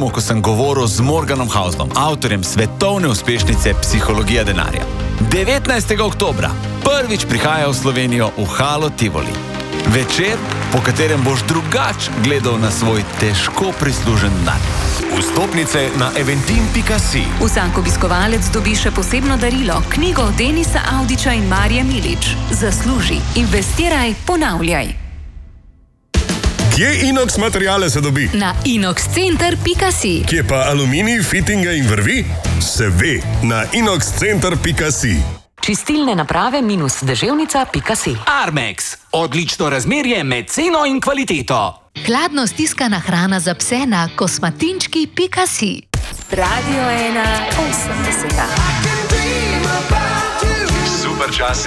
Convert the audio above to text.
domu, ko sem govoril z Morganom Houselom, avtorjem svetovne uspešnice Psihologija denarja. 19. oktobra prvič prihaja v Slovenijo v Halo Tivoli. Večer, po katerem boš drugač gledal na svoj težko prislužen denar. Vstopnice na eventim.si. Vsak obiskovalec dobi še posebno darilo, knjigo Denisa Avdića in Marije Milič. Zasluži, investiraj, ponavljaj. Kje Inox materiale se dobi? Na inoxcenter.si. Kje pa aluminij, fitinge in vrvi? Se ve, na inoxcenter.si. Čistilne naprave -deževnica.si. Armex. Odlično razmerje med ceno in kvaliteto. Hladno stiskana hrana za pse na kosmatinčki.si. Radio 1 80. Super čas.